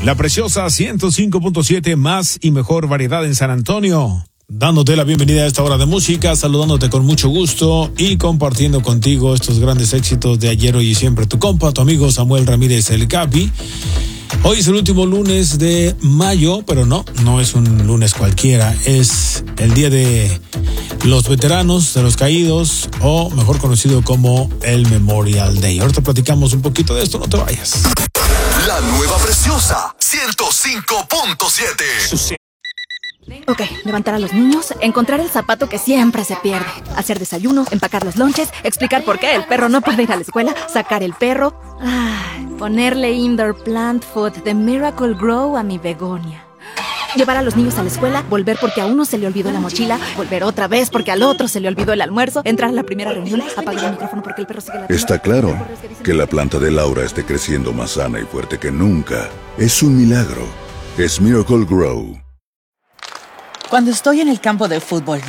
La preciosa 105.7, más y mejor variedad en San Antonio. Dándote la bienvenida a esta hora de música, saludándote con mucho gusto y compartiendo contigo estos grandes éxitos de ayer, hoy y siempre. Tu compa, tu amigo Samuel Ramírez, el Capi. Hoy es el último lunes de mayo, pero no es un lunes cualquiera. Es el día de los veteranos, de los caídos, o mejor conocido como el Memorial Day. Ahorita platicamos un poquito de esto, no te vayas. La nueva preciosa 105.7. Ok, levantar a los niños, encontrar el zapato que siempre se pierde, hacer desayuno, empacar los lonches, explicar por qué el perro no puede ir a la escuela, sacar el perro, ponerle indoor plant food de Miracle Grow a mi begonia. Llevar a los niños a la escuela, volver porque a uno se le olvidó la mochila, volver otra vez porque al otro se le olvidó el almuerzo, entrar a la primera reunión, apagar el micrófono porque el perro sigue ladrando. Está claro que la planta de Laura esté creciendo más sana y fuerte que nunca. Es un milagro. Es Miracle Grow. Cuando estoy en el campo de fútbol,